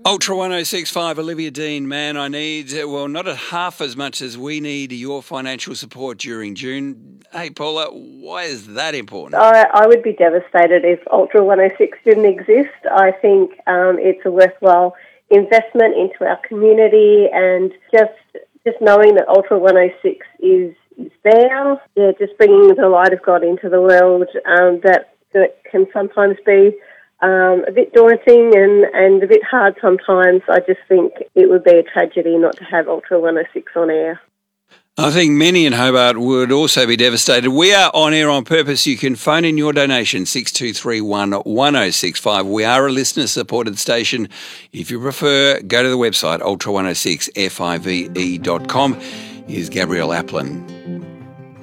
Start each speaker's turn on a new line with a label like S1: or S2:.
S1: Ultra 1065, Olivia Dean, man, I need, not at half as much as we need your financial support during June. Hey, Paula, why is that important?
S2: I would be devastated if Ultra 106 didn't exist. I think it's a worthwhile investment into our community, and just knowing that Ultra 106 is there, just bringing the light of God into the world, that can sometimes be a bit daunting and a bit hard sometimes. I just think it would be a tragedy not to have Ultra 106 on air.
S1: I think many in Hobart would also be devastated. We are on air on purpose. You can phone in your donation, 6231 1065. We are a listener-supported station. If you prefer, go to the website, ultra106five.com. Here's Gabrielle Aplin.